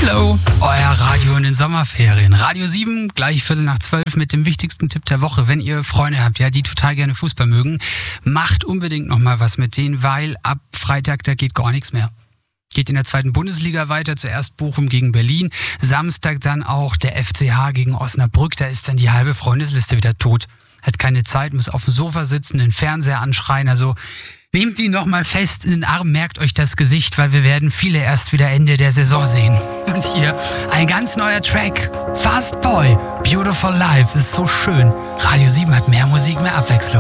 Hallo, euer Radio in den Sommerferien. Radio 7, gleich 11:45 mit dem wichtigsten Tipp der Woche. Wenn ihr Freunde habt, ja, die total gerne Fußball mögen, macht unbedingt nochmal was mit denen, weil ab Freitag, da geht gar nichts mehr. Geht in der 2. Bundesliga weiter, zuerst Bochum gegen Berlin, Samstag dann auch der FCH gegen Osnabrück, da ist dann die halbe Freundesliste wieder tot. Hat keine Zeit, muss auf dem Sofa sitzen, den Fernseher anschreien, also nehmt ihn nochmal fest in den Arm, merkt euch das Gesicht, weil wir werden viele erst wieder Ende der Saison sehen. Und hier ein ganz neuer Track, Fast Boy, Beautiful Life, ist so schön. Radio 7 hat mehr Musik, mehr Abwechslung.